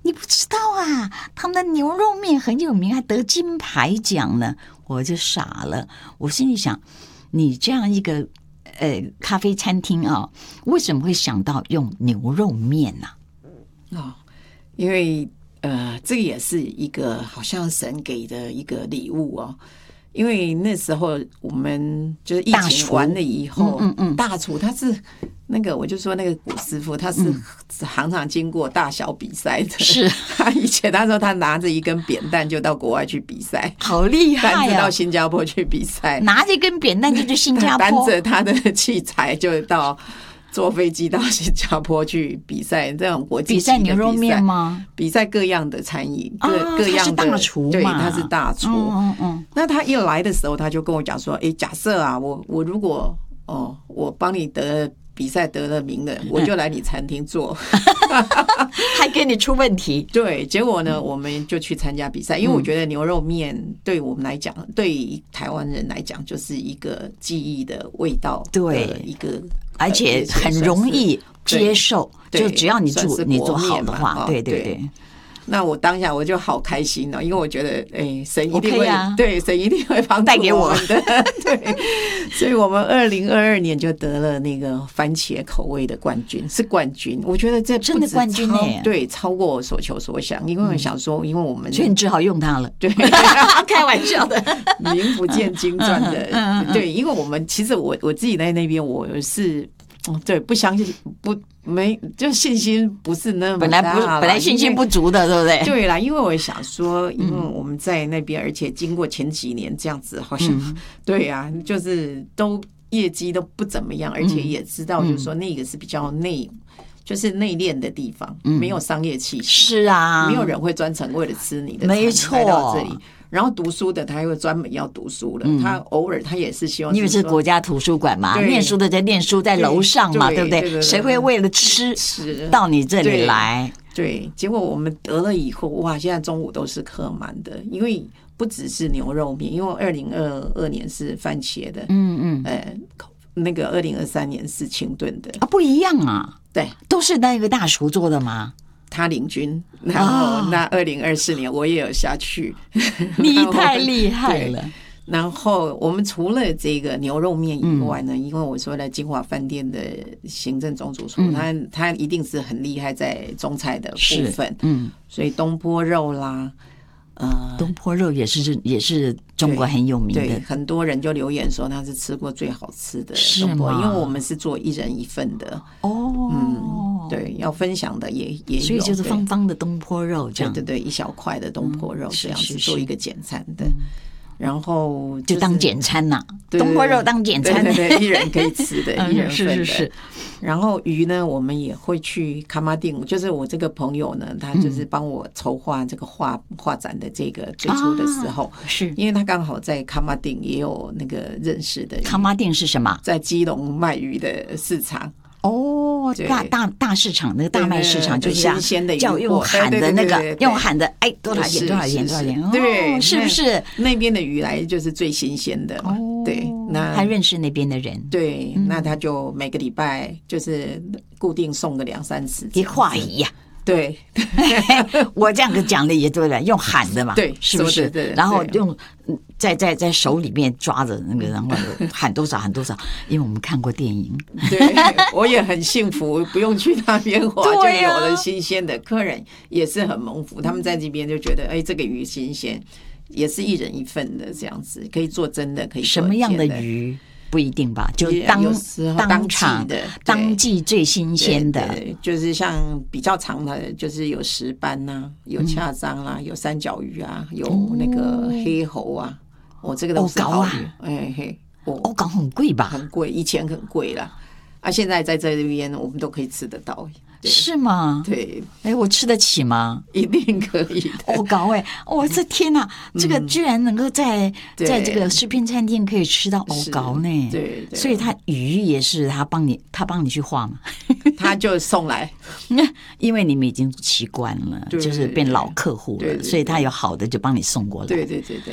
你不知道啊，他们的牛肉面很有名，还得金牌奖呢。我就傻了，我心里想，你这样一个咖啡餐厅啊，为什么会想到用牛肉面呢？ 因为这个也是一个好像神给的一个礼物哦。因为那时候我们就是疫情完了以后，大厨他是那个，我就说那个古师傅，他是常常经过大小比赛的。 是他以前他说他拿着一根扁担就到国外去比赛， 好厉害担着到新加坡去比赛， 拿着一根扁担就去新加坡， 担着他的器材就到。坐飞机到新加坡去比赛，这种国际比赛牛肉面吗？ 比赛各样的餐饮，各样的， 他是大厨嘛， 对，他是大厨。那他一来的时候，他就跟我讲说：“假设啊，我如果我帮你比赛得了名了，我就来你餐厅做， 还给你出问题。” 对，结果呢，我们就去参加比赛，因为我觉得牛肉面对我们来讲，对台湾人来讲，就是一个记忆的味道的一个。 而且很容易接受，就只要你做好的话，对。 那我当下我就好开心哦，因为我觉得神一定会对神一定会帮助我们的，对，所以我们2022年就得了那个番茄口味的冠军，是冠军。我觉得这真的冠军对，超过我所求所想，因为我想说，因为我们所以你只好用它了， 对， 开玩笑的， 名不见经传的，对，因为我们其实我自己在那边我是。对，不相信就信心不是那么大， 本来信心不足的，对不对？ 对啦，因为我想说，因为我们在那边，而且经过前几年这样子，好像对啊，就是业绩都不怎么样，而且也知道，就是说那个是比较就是内敛的地方，没有商业气息， 是啊， 没有人会专程为了吃你的， 没错， 来到这里。然后读书的他会专门要读书了，他偶尔他也是希望， 因为是国家图书馆嘛，念书的在念书，在楼上嘛，对不对？谁会为了吃到你这里来？ 对，结果我们得了以后，哇，现在中午都是客满的，因为不只是牛肉面，因为2022年是番茄的，那个2023年是清炖的不一样啊， 对， 都是那个大厨做的吗？ 他领军，然后那2024年我也有下去， 你太厉害了。 然后我们除了这个牛肉面以外呢，因为我说的金华饭店的行政总主厨，他一定是很厉害在中菜的部分，所以东坡肉啦。 东坡肉也是中国很有名的， 对，很多人就留言说他是吃过最好吃的东坡，因为我们是做1人1份的对，要分享的也有， 所以就是方方的东坡肉这样， 对，一小块的东坡肉这样子做一个简餐的。然后就当简餐呐，东坡肉当简餐， 对，一人可以吃的，一人份的。 是。 然后鱼呢，我们也会去卡马丁，就是我这个朋友呢，他就是帮我筹划这个画展的这个最初的时候， 是因为他刚好在卡马丁也有那个认识的。 卡马丁是什么？ 在基隆卖鱼的市场。 大市场，那个大卖市场就是新鲜的鱼， 叫用喊的那个，用喊的，多少钱？ 对， 是不是那边的鱼来就是最新鲜的嘛？对，那他认识那边的人， 对，那他就每个礼拜就是固定送个2-3次， 一画鱼呀。 对， 我这样讲的也对了，用喊的嘛， 对， 是不是？ 对， 然后用在手里面抓着那个，然后喊多少，因为我们看过电影。 对，我也很幸福，不用去那边划，就有了新鲜的。客人也是很蒙福，他们在这边就觉得，这个鱼新鲜，也是1人1份的这样子，可以做蒸的，可以做什么样的鱼？不一定吧，就当场的当季最新鲜的， 对，就是像比较长的，就是有石斑啊，有恰章啦，有三角鱼啊，有那个黑猴啊，这个都是好鱼。 欧港很贵吧？ 很贵，以前很贵啦，现在在这边我们都可以吃得到。 是吗？ 对， 我吃得起吗？ 一定可以的。 高这天哪，这个居然能够在这个食品餐厅可以吃到高呢？ 对， 所以他鱼也是他帮你去画嘛， 他就送来， 因为你们已经习惯了，就是变老客户了，所以他有好的就帮你送过来。 对，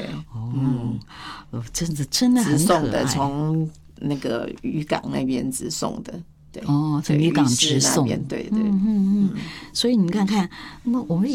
真的很可爱， 直送的，从那个渔港那边直送的。 从渔港直送， 对， 所以你看看，我们